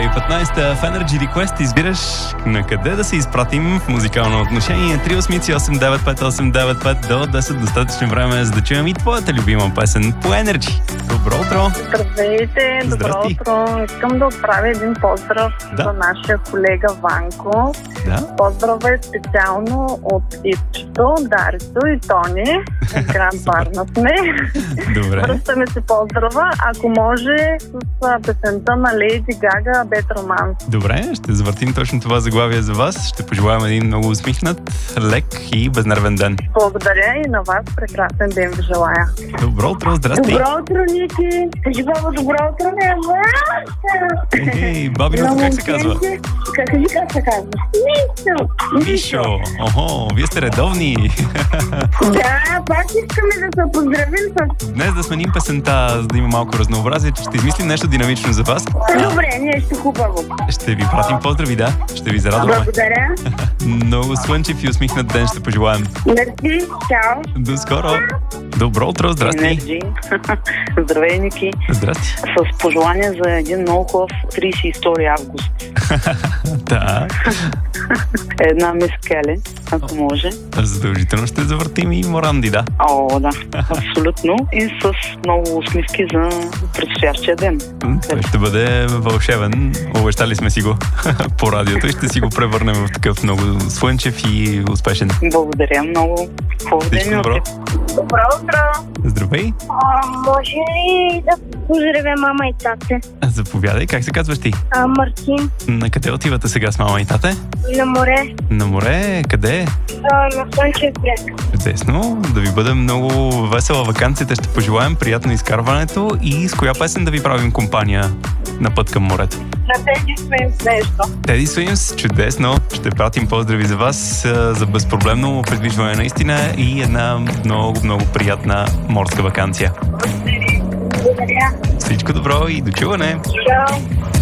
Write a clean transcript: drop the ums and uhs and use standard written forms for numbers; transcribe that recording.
2015 в Energy Request избираш на къде да се изпратим в музикално отношение. 383-895-895 до 10 достатъчно време, за да чуем и твоята любима песен по Energy. Добро утро! Здравейте, добро утро! Искам да отправя един поздрав за нашия колега Ванко. Да? Поздрава е специално от Ипчето, Дарито и Тони. От град Варна сме. Добре. Връщаме се поздрава, ако може, с песента на Лейди Гага Bad Romance. Добре, ще завъртим точно това заглавие за вас. Ще пожелаем един много усмихнат, лек и безнервен ден. Благодаря и на вас прекрасен ден ви желая. Добро утро, здрасти! Добро утро, Ники! Кажи, баба, добро утро, не Ей, бабиното как се казва? Как се казва? Мишо! Охо, вие сте редовни! Да, пак искаме да се поздравим с... Днес да сменим песента, за да има малко разнообразие, че ще измислим нещо динамично за вас. Добре, нещо хубаво. Ще ви пратим поздрави, да. Ще ви зарадваме. Благодаря. Много слънчев и усмихнат ден ще пожелаем. Мерси, чао. До скоро. Добро утро, здрасти. Енерджи. Здравей, Ники. Здрасти. С пожелание за един много хубав 32 август. Да. Една мис Келе, ако може. Задължително ще завъртим и Моранди, да. О, да, абсолютно. И с много усмивки за предстоящия ден. Той ще бъде вълшебен. Обещали сме си го по радиото и ще си го превърнем в такъв много слънчев и успешен. Благодаря много. Хубав ден. Добро. Добро утро. Здравей. Може ли да поздравя мама и тате? Заповядай. Как се казваш ти? Мартин. На къде отивате сега с мама и тате? На море. На море? Къде? На Слънчев бряг. Чудесно. Да ви бъде много весела ваканцията. Ще пожелаем приятно изкарването и с коя песен да ви правим компания на път към морето? На тези Свимс нещо. Теди Свимс, чудесно. Ще пратим поздрави за вас за безпроблемно придвижване наистина и една много, много приятна морска ваканция. Благодаря. Всичко добро и до чуване! Чао.